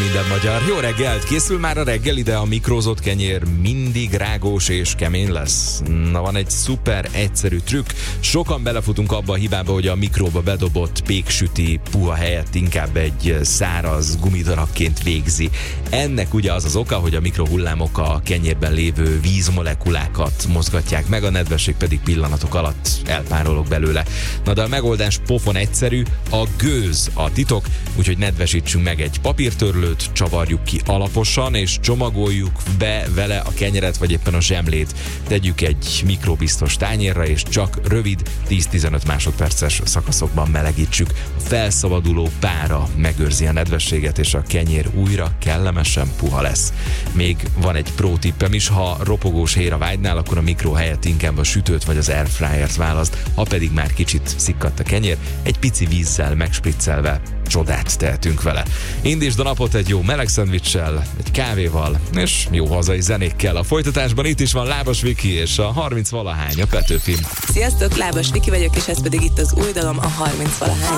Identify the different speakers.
Speaker 1: minden magyar. Jó reggelt! Készül már a reggel, de a mikrózott kenyér mindig rágós és kemény lesz. Na, van egy szuper egyszerű trükk. Sokan belefutunk abba a hibába, hogy a mikróba bedobott péksüti puha helyett inkább egy száraz gumidarabként végzi. Ennek ugye az az oka, hogy a mikrohullámok a kenyérben lévő vízmolekulákat mozgatják meg, a nedvesség pedig pillanatok alatt elpárolog belőle. Na, de a megoldás pofon egyszerű, a gőz a titok, úgyhogy nedvesítsünk meg egy papírtörlőt, csavarjuk ki alaposan, és csomagoljuk be vele a kenyeret, vagy éppen a zsemlét. Tegyük egy mikrobiztos tányérra, és csak rövid 10-15 másodperces szakaszokban melegítsük. A felszabaduló pára megőrzi a nedvességet, és a kenyér újra kellemesen puha lesz. Még van egy pro tippem is, ha ropogós héjra vágynál, akkor a mikro helyett inkább a sütőt vagy az airfryert választ, ha pedig már kicsit szikkadt a kenyér, egy pici vízzel megspriccelve csodát tehetünk vele. Indítsd a napot egy jó meleg szendvicssel, egy kávéval, és jó hazai zenékkel. A folytatásban itt is van Lábas Viki és a 30 valahány, a Petőfi.
Speaker 2: Sziasztok, Lábas Viki vagyok, és ez pedig itt az új dalom, a 30 valahány.